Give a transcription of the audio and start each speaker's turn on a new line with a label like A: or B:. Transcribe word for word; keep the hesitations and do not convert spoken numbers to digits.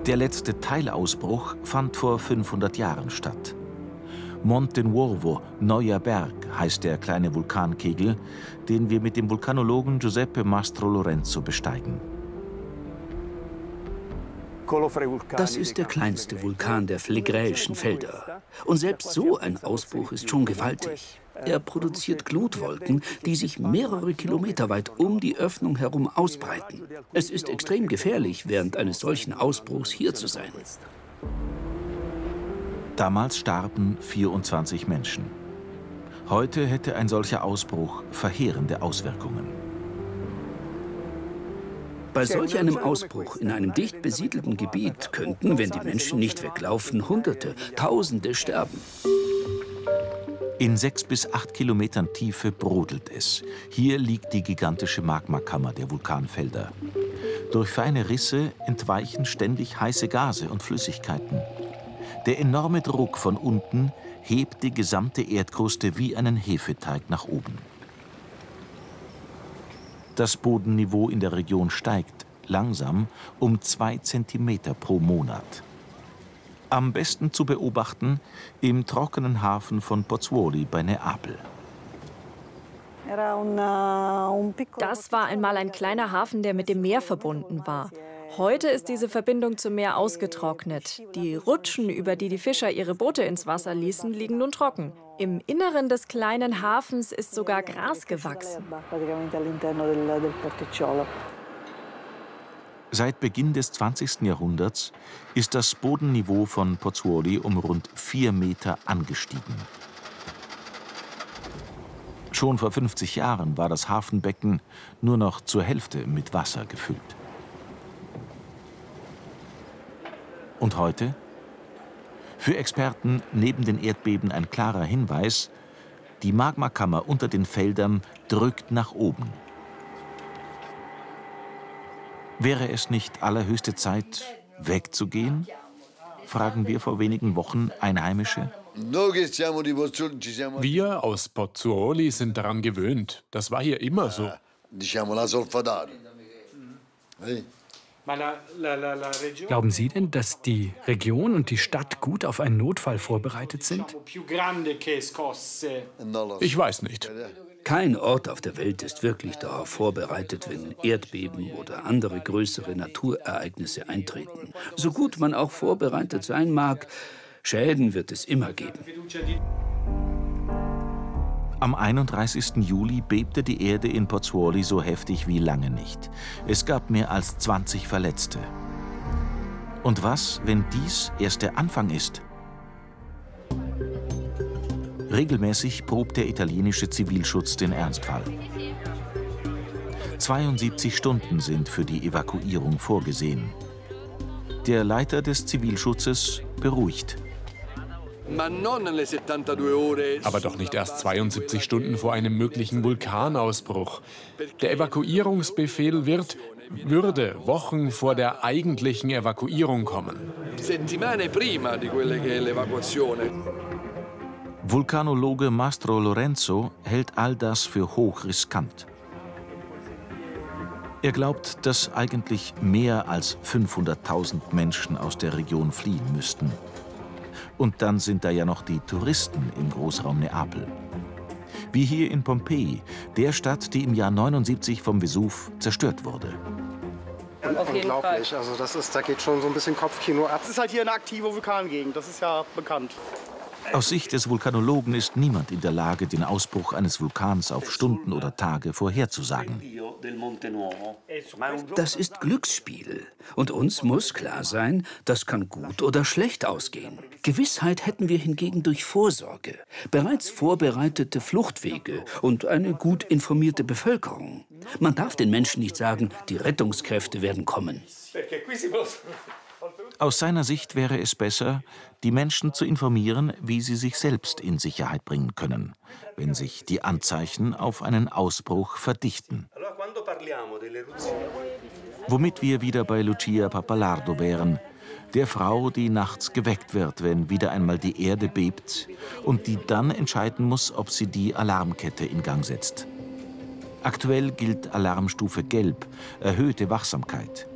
A: Der letzte Teilausbruch fand vor fünfhundert Jahren statt. Monte Nuovo, Neuer Berg, heißt der kleine Vulkankegel, den wir mit dem Vulkanologen Giuseppe Mastro Lorenzo besteigen.
B: Das ist der kleinste Vulkan der Phlegräischen Felder. Und selbst so ein Ausbruch ist schon gewaltig. Er produziert Glutwolken, die sich mehrere Kilometer weit um die Öffnung herum ausbreiten. Es ist extrem gefährlich, während eines solchen Ausbruchs hier zu sein.
A: Damals starben vierundzwanzig Menschen. Heute hätte ein solcher Ausbruch verheerende Auswirkungen.
B: Bei solch einem Ausbruch in einem dicht besiedelten Gebiet könnten, wenn die Menschen nicht weglaufen, Hunderte, Tausende sterben.
A: In sechs bis acht Kilometern Tiefe brodelt es. Hier liegt die gigantische Magmakammer der Vulkanfelder. Durch feine Risse entweichen ständig heiße Gase und Flüssigkeiten. Der enorme Druck von unten hebt die gesamte Erdkruste wie einen Hefeteig nach oben. Das Bodenniveau in der Region steigt langsam um zwei Zentimeter pro Monat. Am besten zu beobachten im trockenen Hafen von Pozzuoli bei Neapel.
C: Das war einmal ein kleiner Hafen, der mit dem Meer verbunden war. Heute ist diese Verbindung zum Meer ausgetrocknet. Die Rutschen, über die die Fischer ihre Boote ins Wasser ließen, liegen nun trocken. Im Inneren des kleinen Hafens ist sogar Gras gewachsen.
A: Seit Beginn des zwanzigsten Jahrhunderts ist das Bodenniveau von Pozzuoli um rund vier Meter angestiegen. Schon vor fünfzig Jahren war das Hafenbecken nur noch zur Hälfte mit Wasser gefüllt. Und heute? Für Experten neben den Erdbeben ein klarer Hinweis: Die Magmakammer unter den Feldern drückt nach oben. Wäre es nicht allerhöchste Zeit, wegzugehen? Fragen wir vor wenigen Wochen Einheimische.
D: Wir aus Pozzuoli sind daran gewöhnt. Das war hier immer so.
E: Glauben Sie denn, dass die Region und die Stadt gut auf einen Notfall vorbereitet sind?
D: Ich weiß nicht.
B: Kein Ort auf der Welt ist wirklich darauf vorbereitet, wenn Erdbeben oder andere größere Naturereignisse eintreten. So gut man auch vorbereitet sein mag, Schäden wird es immer geben.
A: Am einunddreißigsten Juli bebte die Erde in Pozzuoli so heftig wie lange nicht. Es gab mehr als zwanzig Verletzte. Und was, wenn dies erst der Anfang ist? Regelmäßig probt der italienische Zivilschutz den Ernstfall. zweiundsiebzig Stunden sind für die Evakuierung vorgesehen. Der Leiter des Zivilschutzes beruhigt.
D: Aber doch nicht erst zweiundsiebzig Stunden vor einem möglichen Vulkanausbruch. Der Evakuierungsbefehl wird, würde Wochen vor der eigentlichen Evakuierung kommen.
A: Vulkanologe Mastro Lorenzo hält all das für hochriskant. Er glaubt, dass eigentlich mehr als fünfhunderttausend Menschen aus der Region fliehen müssten. Und dann sind da ja noch die Touristen im Großraum Neapel. Wie hier in Pompeji, der Stadt, die im Jahr neunundsiebzig vom Vesuv zerstört wurde.
F: Unglaublich, also das ist, da geht schon so ein bisschen Kopfkino ab.
G: Es ist halt hier eine aktive Vulkangegend, das ist ja bekannt.
A: Aus Sicht des Vulkanologen ist niemand in der Lage, den Ausbruch eines Vulkans auf Stunden oder Tage vorherzusagen.
B: Das ist Glücksspiel. Und uns muss klar sein, das kann gut oder schlecht ausgehen. Gewissheit hätten wir hingegen durch Vorsorge, bereits vorbereitete Fluchtwege und eine gut informierte Bevölkerung. Man darf den Menschen nicht sagen, die Rettungskräfte werden kommen.
A: Aus seiner Sicht wäre es besser, die Menschen zu informieren, wie sie sich selbst in Sicherheit bringen können, wenn sich die Anzeichen auf einen Ausbruch verdichten. Womit wir wieder bei Lucia Pappalardo wären, der Frau, die nachts geweckt wird, wenn wieder einmal die Erde bebt und die dann entscheiden muss, ob sie die Alarmkette in Gang setzt. Aktuell gilt Alarmstufe Gelb, erhöhte Wachsamkeit.